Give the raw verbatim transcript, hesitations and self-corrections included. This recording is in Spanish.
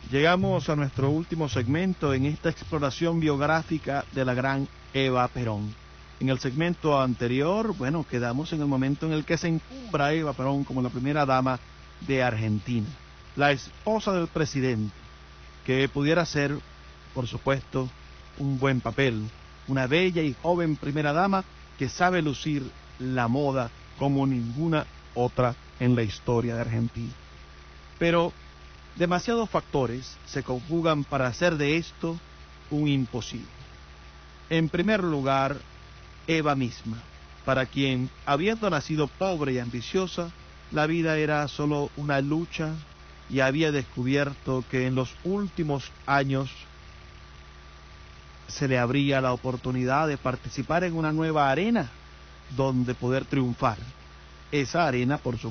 Llegamos a nuestro último segmento en esta exploración biográfica de la gran Eva Perón. En el segmento anterior, bueno, quedamos en el momento en el que se encumbra Eva Perón como la primera dama de Argentina, la esposa del presidente, que pudiera ser, por supuesto, un buen papel, una bella y joven primera dama que sabe lucir la moda como ninguna otra en la historia de Argentina. Pero demasiados factores se conjugan para hacer de esto un imposible. En primer lugar, Eva misma, para quien, habiendo nacido pobre y ambiciosa, la vida era solo una lucha y había descubierto que en los últimos años se le abría la oportunidad de participar en una nueva arena donde poder triunfar. Esa arena, por supuesto,